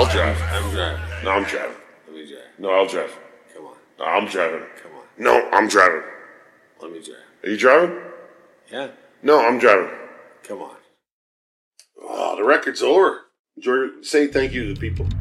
drive. I'm driving. No, I'm driving. Let me drive. No, I'll drive. Come on. No, I'm driving. Come on. No, I'm driving. Let me drive. Are you driving? Yeah. No, I'm driving. Come on. Oh, the record's over. Jordan, say thank you to the people.